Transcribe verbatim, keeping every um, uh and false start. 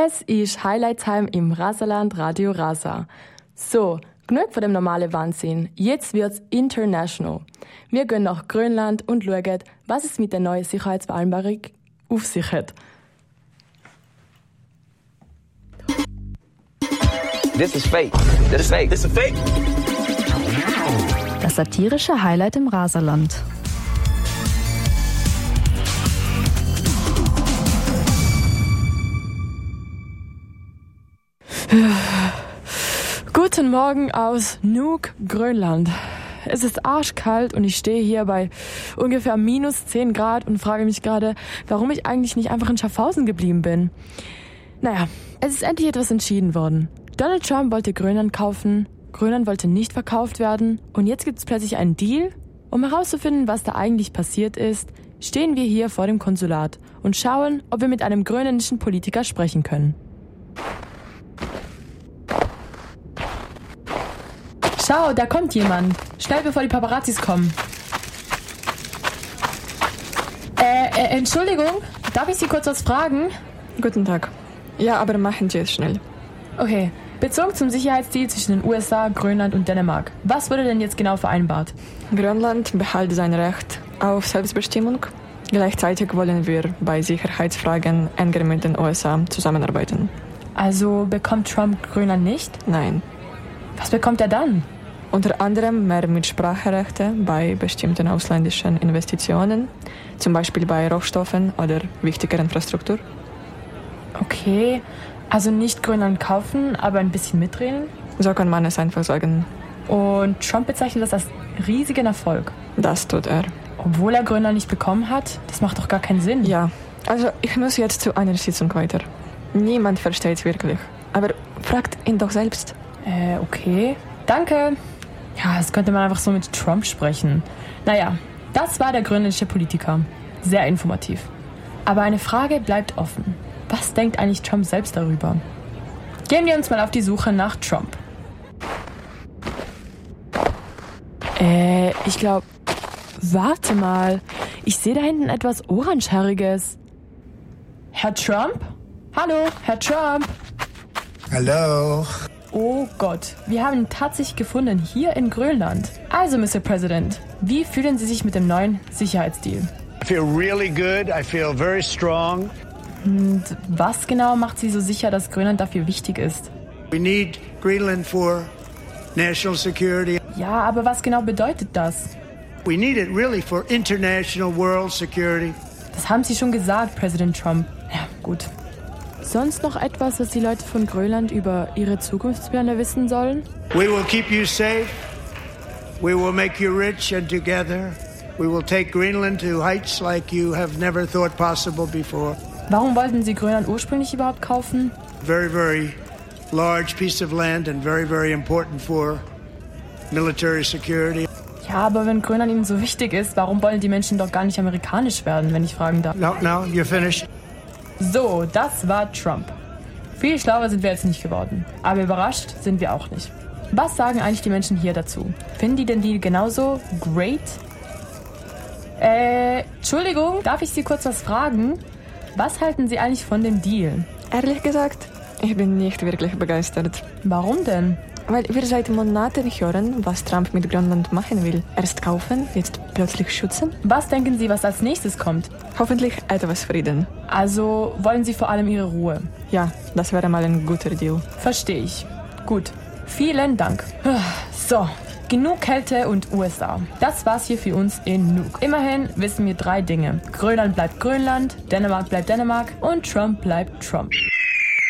Es ist Highlight Time im Rasaland Radio Rasa. So, genug von dem normalen Wahnsinn. Jetzt wird's international. Wir gehen nach Grönland und schauen, was es mit der neuen Sicherheitsvereinbarung auf sich hat. This is fake. This is fake. This is fake. Das satirische Highlight im Rasaland. Guten Morgen aus Nuuk, Grönland. Es ist arschkalt und ich stehe hier bei ungefähr minus zehn Grad und frage mich gerade, warum ich eigentlich nicht einfach in Schaffhausen geblieben bin. Naja, es ist endlich etwas entschieden worden. Donald Trump wollte Grönland kaufen, Grönland wollte nicht verkauft werden und jetzt gibt es plötzlich einen Deal. Um herauszufinden, was da eigentlich passiert ist, stehen wir hier vor dem Konsulat und schauen, ob wir mit einem grönländischen Politiker sprechen können. Schau, da kommt jemand. Schnell, bevor die Paparazzis kommen. Äh, äh, Entschuldigung, darf ich Sie kurz was fragen? Guten Tag. Ja, aber machen Sie es schnell. Okay, bezogen zum Sicherheitsdeal zwischen den U S A, Grönland und Dänemark. Was wurde denn jetzt genau vereinbart? Grönland behält sein Recht auf Selbstbestimmung. Gleichzeitig wollen wir bei Sicherheitsfragen enger mit den U S A zusammenarbeiten. Also bekommt Trump Grönland nicht? Nein. Was bekommt er dann? Unter anderem mehr Mitspracherechte bei bestimmten ausländischen Investitionen, zum Beispiel bei Rohstoffen oder wichtiger Infrastruktur. Okay, also nicht Grönland kaufen, aber ein bisschen mitreden? So kann man es einfach sagen. Und Trump bezeichnet das als riesigen Erfolg. Das tut er. Obwohl er Grönland nicht bekommen hat? Das macht doch gar keinen Sinn. Ja, also ich muss jetzt zu einer Sitzung weiter. Niemand versteht es wirklich. Aber fragt ihn doch selbst. Äh, okay. Danke. Ja, das könnte man einfach so mit Trump sprechen. Naja, das war der grönländische Politiker. Sehr informativ. Aber eine Frage bleibt offen. Was denkt eigentlich Trump selbst darüber? Gehen wir uns mal auf die Suche nach Trump. Äh, ich glaube... Warte mal. Ich sehe da hinten etwas Orangehaariges. Herr Trump? Hallo, Herr Trump. Hallo. Oh Gott, wir haben ihn tatsächlich gefunden, hier in Grönland. Also, Mister President, wie fühlen Sie sich mit dem neuen Sicherheitsdeal? I feel really good. I feel very strong. Und was genau macht Sie so sicher, dass Grönland dafür wichtig ist? We need Greenland for national security. Ja, aber was genau bedeutet das? We need it really for international world security. Das haben Sie schon gesagt, Präsident Trump. Ja, gut. Sonst noch etwas, was die Leute von Grönland über ihre Zukunftspläne wissen sollen? We will keep you safe. We will make you rich, and together we will take Greenland to heights like you have never thought possible before. Warum wollten Sie Grönland ursprünglich überhaupt kaufen? Very, very large piece of land and very, very important for military security. Ja, aber wenn Grönland Ihnen so wichtig ist, warum wollen die Menschen doch gar nicht amerikanisch werden, wenn ich fragen darf? No, no, you're finished. So, das war Trump. Viel schlauer sind wir jetzt nicht geworden. Aber überrascht sind wir auch nicht. Was sagen eigentlich die Menschen hier dazu? Finden die den Deal genauso great? Äh, Entschuldigung, darf ich Sie kurz was fragen? Was halten Sie eigentlich von dem Deal? Ehrlich gesagt, ich bin nicht wirklich begeistert. Warum denn? Weil wir seit Monaten hören, was Trump mit Grönland machen will. Erst kaufen, jetzt plötzlich schützen. Was denken Sie, was als nächstes kommt? Hoffentlich etwas Frieden. Also wollen Sie vor allem Ihre Ruhe? Ja, das wäre mal ein guter Deal. Verstehe ich. Gut, vielen Dank. So, genug Kälte und U S A. Das war's hier für uns in Nuuk. Immerhin wissen wir drei Dinge. Grönland bleibt Grönland, Dänemark bleibt Dänemark und Trump bleibt Trump.